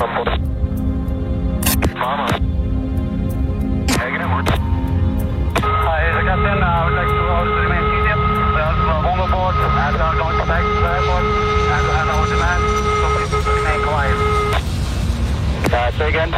Mama. Hanging in. As I got 10, I would like to order the demand detail. Home aboard, and going to back to the airport, and I would demand somebody to remain quiet. Say again.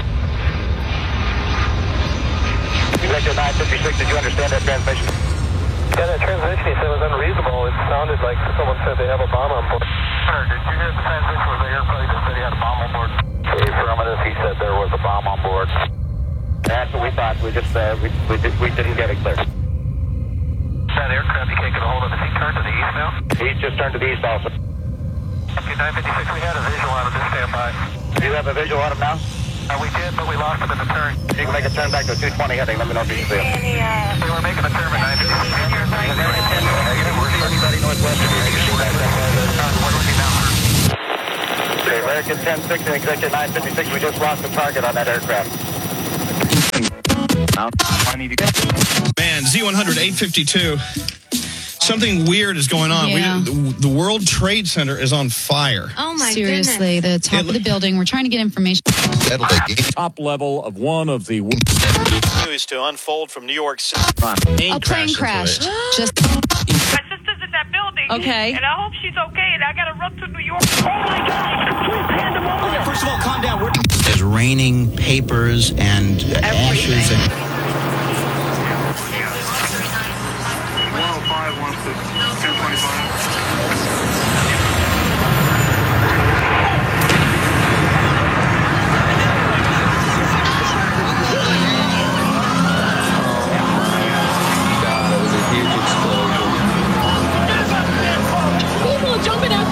Executive 956, did you understand that transmission? Yeah, that transmission he said was unreasonable. It sounded like someone said they have a bomb on board. Sir, did you hear the transmission where the airplane that said he had a bomb on board? Affirmative, he said there was a bomb on board. That's what we thought. We just we didn't get it clear. That aircraft you can't get a hold of. Is he turned to the east now? He's just turned to the east also. Okay, 956, we had a visual on him. Just stand by. Do you have a visual on him now? We did, but we lost him in the turn. You can make a turn back to 220 heading. Let me know if you can see him. They were making a turn at 956. We're anybody northwest of you. We're looking now. Okay, American 10-6 and Executive 956. We just lost the target on that aircraft. Man, Z100 852. Something weird is going on. Yeah. The World Trade Center is on fire. Oh my Seriously, goodness. The top of the building. We're trying to get information. Top level of one of the news to unfold from New York City. A plane crashed. Just my sister's in that building. Okay. And I hope she's okay. And I gotta run to New York. Oh my God! Complete pandemonium. Okay, first of all, calm down. There's raining papers and ashes and. 1025.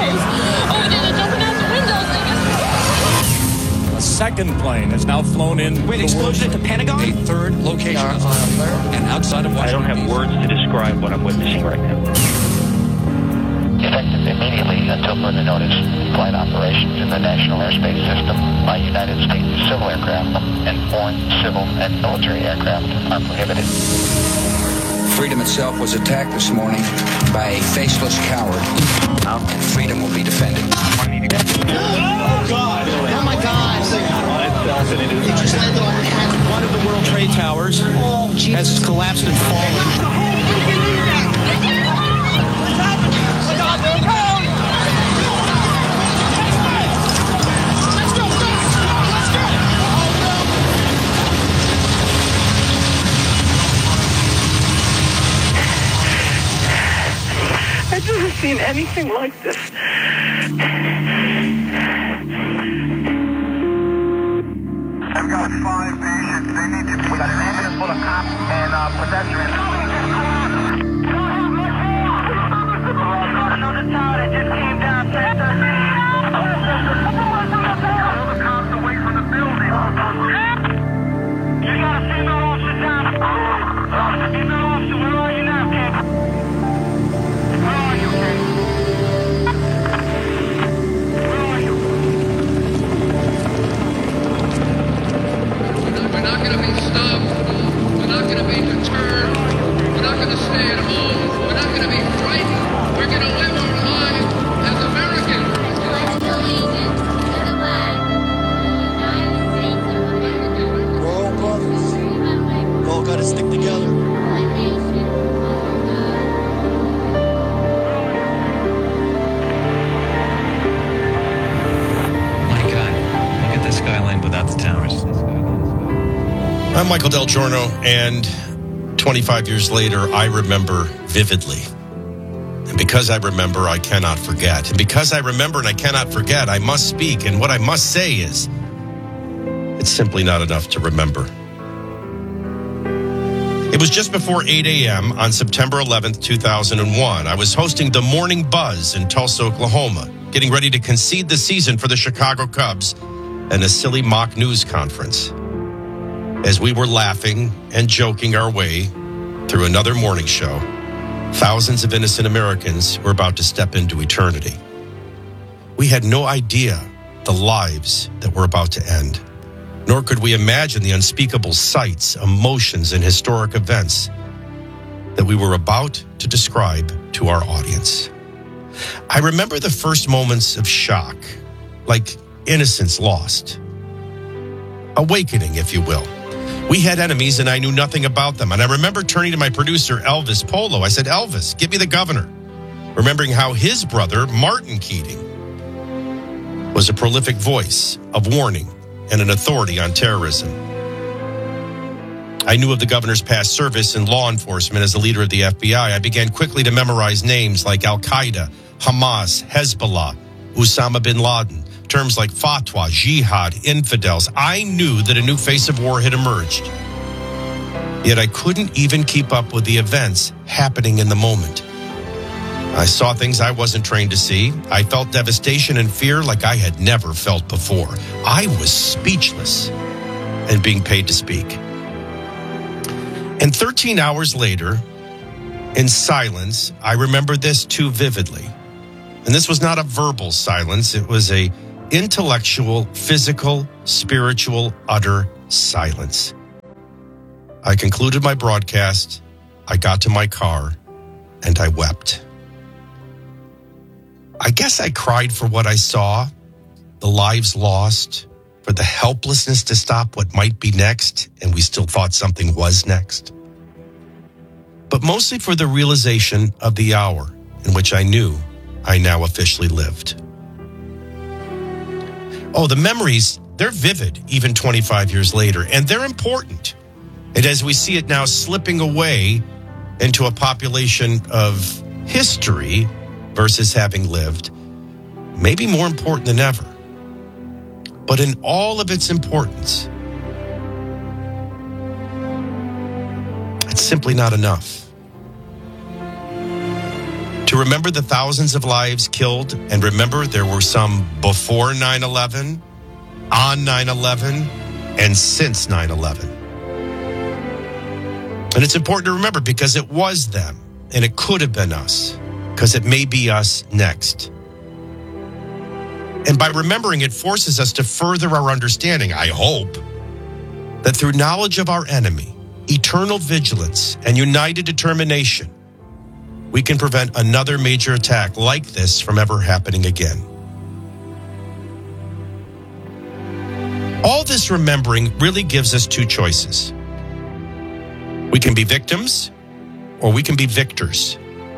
second plane has now flown in. Wait, explosion at the Pentagon? A third location and outside of Washington. I don't have words to describe what I'm witnessing right now. Effective immediately until further notice, flight operations in the National Airspace System by United States civil aircraft and foreign civil and military aircraft are prohibited. Freedom itself was attacked this morning by a faceless coward, and freedom will be defended. Oh, God. Oh, my God. One of the World Trade Towers has collapsed and fallen. I've never seen anything like this. I've got 5 patients. They need to be. We got an ambulance full of cops and pedestrians. Another tower that just came down. All the cops away from the building. You got a female officer down. Female officer, where are you now, kid? Where are you, kid? Where are you? We're not going to be stopped. We're not going to be deterred. We're not going to stay at home. We're not going to be frightened. We're going to live our lives as Americans. We're all brothers. We all got to stick together. My God, look at the skyline without the towers. I'm Michael Del Giorno, and 25 years later, I remember vividly. And because I remember, I cannot forget. And because I remember and I cannot forget, I must speak. And what I must say is, it's simply not enough to remember. It was just before 8 a.m. on September 11th, 2001. I was hosting the Morning Buzz in Tulsa, Oklahoma, getting ready to concede the season for the Chicago Cubs and a silly mock news conference. As we were laughing and joking our way through another morning show, thousands of innocent Americans were about to step into eternity. We had no idea the lives that were about to end, nor could we imagine the unspeakable sights, emotions, and historic events that we were about to describe to our audience. I remember the first moments of shock, like innocence lost. Awakening, if you will. We had enemies and I knew nothing about them. And I remember turning to my producer, Elvis Polo. I said, Elvis, give me the governor. Remembering how his brother, Martin Keating, was a prolific voice of warning and an authority on terrorism. I knew of the governor's past service in law enforcement as a leader of the FBI. I began quickly to memorize names like Al-Qaeda, Hamas, Hezbollah, Osama bin Laden. Terms like fatwa, jihad, infidels. I knew that a new face of war had emerged. Yet I couldn't even keep up with the events happening in the moment. I saw things I wasn't trained to see. I felt devastation and fear like I had never felt before. I was speechless and being paid to speak. And 13 hours later, in silence, I remember this too vividly. And this was not a verbal silence. It was a intellectual, physical, spiritual, utter silence. I concluded my broadcast. I got to my car and I wept. I guess I cried for what I saw, the lives lost, for the helplessness to stop what might be next, and we still thought something was next. But mostly for the realization of the hour in which I knew I now officially lived. Oh, the memories, they're vivid even 25 years later, and they're important. And as we see it now slipping away into a population of history versus having lived, maybe more important than ever. But in all of its importance, it's simply not enough. To remember the thousands of lives killed, and remember there were some before 9/11, on 9/11, and since 9/11. And it's important to remember because it was them, and it could have been us, because it may be us next. And by remembering, it forces us to further our understanding, I hope, that through knowledge of our enemy, eternal vigilance, and united determination, we can prevent another major attack like this from ever happening again. All this remembering really gives us two choices. We can be victims, or we can be victors.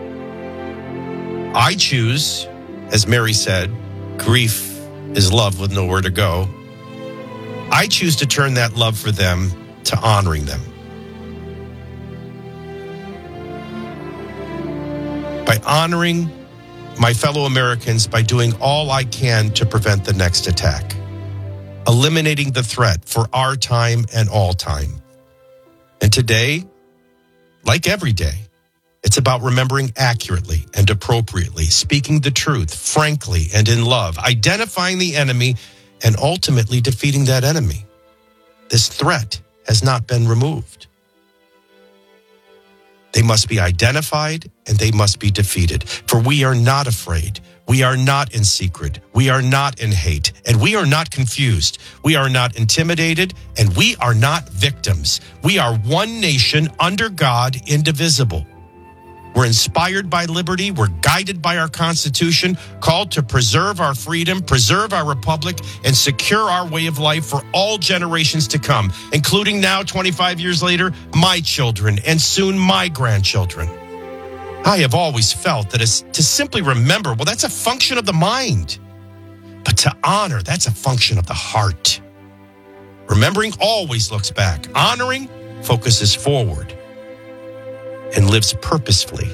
I choose, as Mary said, grief is love with nowhere to go. I choose to turn that love for them to honoring them. By honoring my fellow Americans by doing all I can to prevent the next attack, eliminating the threat for our time and all time. And today, like every day, it's about remembering accurately and appropriately, speaking the truth, frankly and in love, identifying the enemy, and ultimately defeating that enemy. This threat has not been removed. They must be identified and they must be defeated. For we are not afraid. We are not in secret. We are not in hate. And we are not confused. We are not intimidated. And we are not victims. We are one nation under God, indivisible. We're inspired by liberty. We're guided by our Constitution, called to preserve our freedom, preserve our republic, and secure our way of life for all generations to come, including now, 25 years later, my children and soon my grandchildren. I have always felt that to simply remember, well, that's a function of the mind. But to honor, that's a function of the heart. Remembering always looks back. Honoring focuses forward and lives purposefully.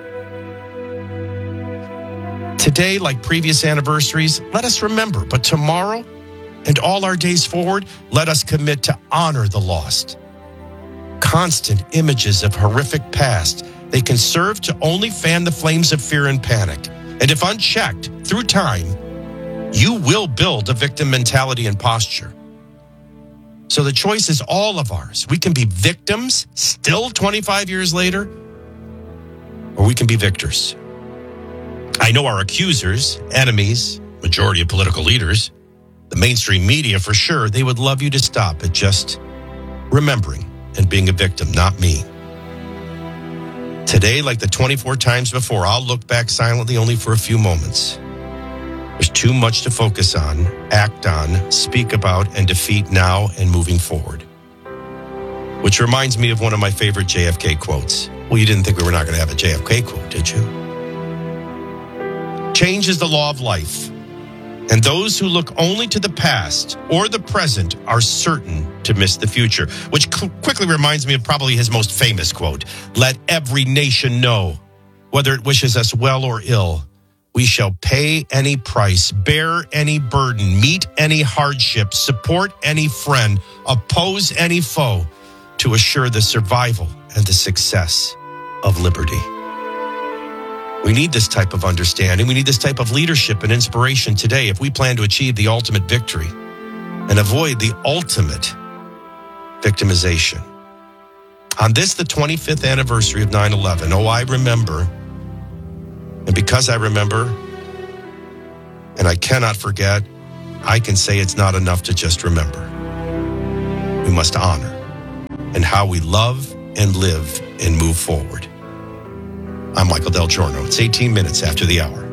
Today, like previous anniversaries, let us remember, but tomorrow and all our days forward, let us commit to honor the lost. Constant images of horrific past, they can serve to only fan the flames of fear and panic. And if unchecked through time, you will build a victim mentality and posture. So the choice is all of ours. We can be victims still 25 years later, or we can be victors. I know our accusers, enemies, majority of political leaders, the mainstream media for sure, they would love you to stop at just remembering and being a victim, not me. Today, like the 24 times before, I'll look back silently only for a few moments. There's too much to focus on, act on, speak about, and defeat now and moving forward. Which reminds me of one of my favorite JFK quotes. Well, you didn't think we were not going to have a JFK quote, did you? Change is the law of life, and those who look only to the past or the present are certain to miss the future, which quickly reminds me of probably his most famous quote. Let every nation know, whether it wishes us well or ill, we shall pay any price, bear any burden, meet any hardship, support any friend, oppose any foe, to assure the survival and the success of liberty. We need this type of understanding. We need this type of leadership and inspiration today if we plan to achieve the ultimate victory and avoid the ultimate victimization. On this, the 25th anniversary of 9/11, I remember, and because I remember, and I cannot forget, I can say it's not enough to just remember. We must honor and how we love and live and move forward. I'm Michael Del Giorno. It's 18 minutes after the hour.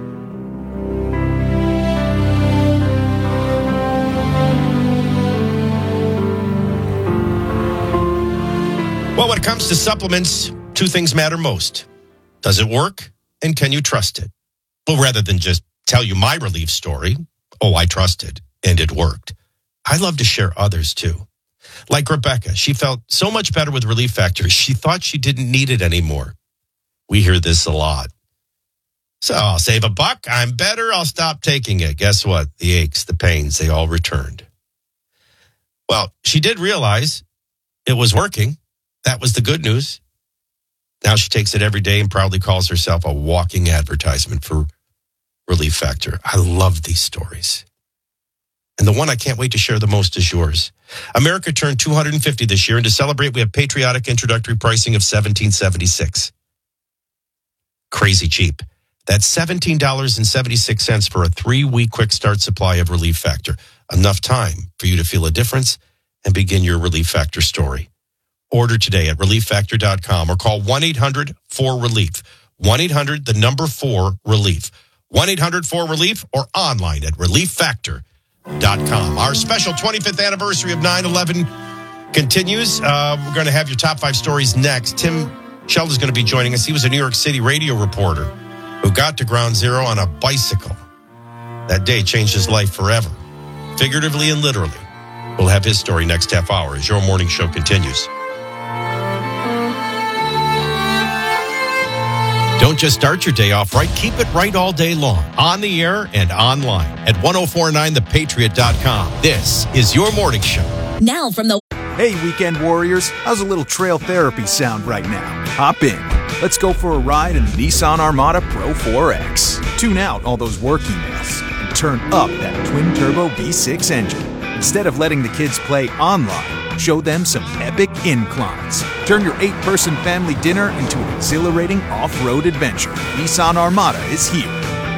Well, when it comes to supplements, two things matter most. Does it work? And can you trust it? Well, rather than just tell you my relief story, I trusted and it worked, I love to share others too. Like Rebecca, she felt so much better with Relief Factor, she thought she didn't need it anymore. We hear this a lot. So I'll save $1, I'm better, I'll stop taking it. Guess what? The aches, the pains, they all returned. Well, she did realize it was working. That was the good news. Now she takes it every day and proudly calls herself a walking advertisement for Relief Factor. I love these stories. And the one I can't wait to share the most is yours. America turned 250 this year, and to celebrate, we have patriotic introductory pricing of $17.76. Crazy cheap. That's $17.76 for a 3-week quick start supply of Relief Factor. Enough time for you to feel a difference and begin your Relief Factor story. Order today at ReliefFactor.com or call 1-800-4RELIEF. 1-800-4-RELIEF. 1-800-4-RELIEF or online at ReliefFactor.com. Our special 25th anniversary of 9/11 continues. We're going to have your top 5 stories next. Tim Sheldon's going to be joining us. He was a New York City radio reporter who got to Ground Zero on a bicycle. That day changed his life forever, figuratively and literally. We'll have his story next half hour as your morning show continues. Don't just start your day off right. Keep it right all day long. On the air and online at 1049thepatriot.com. This is your morning show. Now from the... Hey, weekend warriors. How's a little trail therapy sound right now? Hop in. Let's go for a ride in the Nissan Armada Pro 4X. Tune out all those work emails and turn up that twin-turbo V6 engine. Instead of letting the kids play online, show them some epic inclines. Turn your 8-person family dinner into an exhilarating off-road adventure. Nissan Armada is here.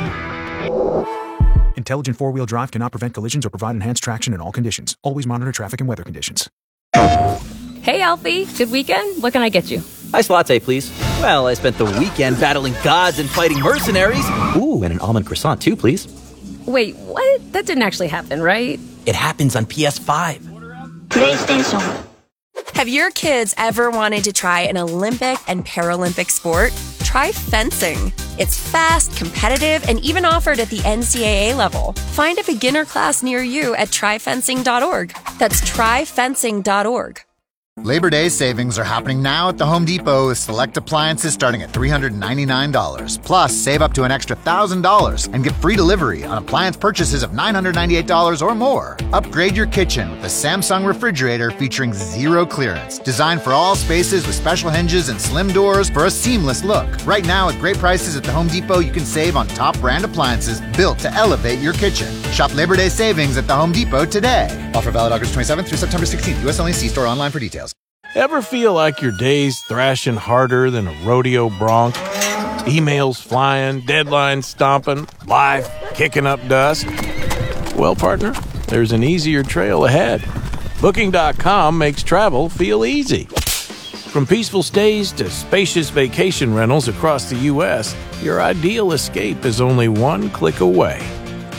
Intelligent 4-wheel drive cannot prevent collisions or provide enhanced traction in all conditions. Always monitor traffic and weather conditions. Hey, Alfie. Good weekend? What can I get you? Iced latte, please. Well, I spent the weekend battling gods and fighting mercenaries. Ooh, and an almond croissant, too, please. Wait, what? That didn't actually happen, right? It happens on PS5. PlayStation. Have your kids ever wanted to try an Olympic and Paralympic sport? Try fencing. It's fast, competitive, and even offered at the NCAA level. Find a beginner class near you at tryfencing.org. That's tryfencing.org. Labor Day savings are happening now at the Home Depot with select appliances starting at $399. Plus, save up to an extra $1,000 and get free delivery on appliance purchases of $998 or more. Upgrade your kitchen with a Samsung refrigerator featuring zero clearance. Designed for all spaces with special hinges and slim doors for a seamless look. Right now, at great prices at the Home Depot, you can save on top brand appliances built to elevate your kitchen. Shop Labor Day savings at the Home Depot today. Offer valid August 27th through September 16th. U.S. only. See store online for details. Ever feel like your day's thrashing harder than a rodeo bronc? Emails flying, deadlines stomping, life kicking up dust? Well, partner, there's an easier trail ahead. Booking.com makes travel feel easy. From peaceful stays to spacious vacation rentals across the U.S., your ideal escape is only one click away.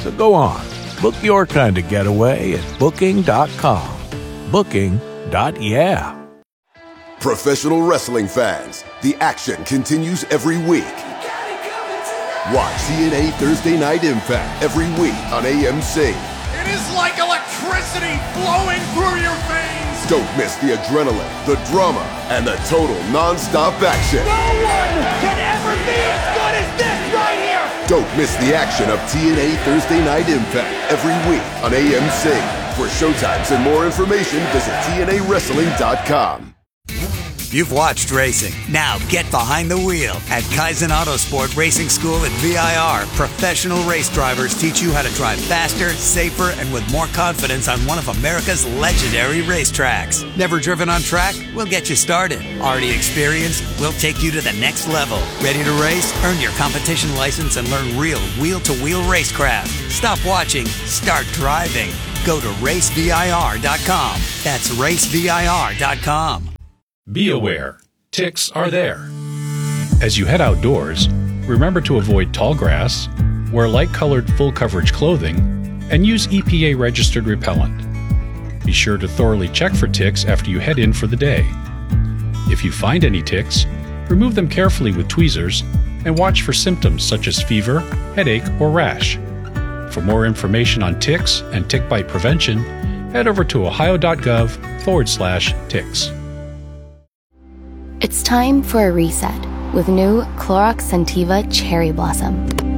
So go on, book your kind of getaway at Booking.com. Booking.yeah. Professional wrestling fans, the action continues every week. Watch TNA Thursday Night Impact every week on AMC. It is like electricity flowing through your veins. Don't miss the adrenaline, the drama, and the total non-stop action. No one can ever be as good as this right here. Don't miss the action of TNA Thursday Night Impact every week on AMC. For showtimes and more information, visit TNAWrestling.com. You've watched racing. Now get behind the wheel. At Kaizen Autosport Racing School at VIR, professional race drivers teach you how to drive faster, safer, and with more confidence on one of America's legendary racetracks. Never driven on track? We'll get you started. Already experienced? We'll take you to the next level. Ready to race? Earn your competition license and learn real wheel-to-wheel racecraft. Stop watching. Start driving. Go to racevir.com. That's racevir.com. Be aware, ticks are there. As you head outdoors, remember to avoid tall grass, wear light-colored full-coverage clothing, and use EPA-registered repellent. Be sure to thoroughly check for ticks after you head in for the day. If you find any ticks, remove them carefully with tweezers and watch for symptoms such as fever, headache, or rash. For more information on ticks and tick bite prevention, head over to ohio.gov/ticks. It's time for a reset with new Clorox Scentiva Cherry Blossom.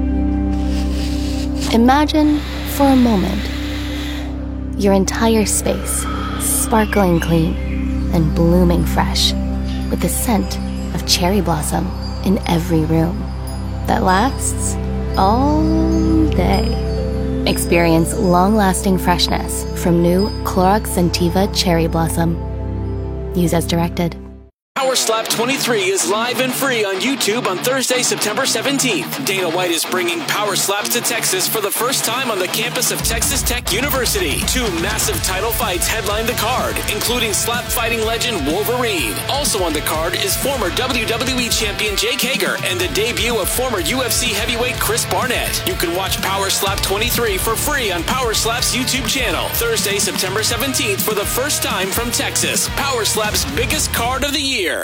Imagine, for a moment, your entire space sparkling clean and blooming fresh with the scent of cherry blossom in every room that lasts all day. Experience long-lasting freshness from new Clorox Scentiva Cherry Blossom. Use as directed. Power Slap 23 is live and free on YouTube on Thursday, September 17th. Dana White is bringing Power Slaps to Texas for the first time on the campus of Texas Tech University. 2 massive title fights headline the card, including slap fighting legend Wolverine. Also on the card is former WWE champion Jake Hager and the debut of former UFC heavyweight Chris Barnett. You can watch Power Slap 23 for free on Power Slap's YouTube channel. Thursday, September 17th for the first time from Texas. Power Slap's biggest card of the year.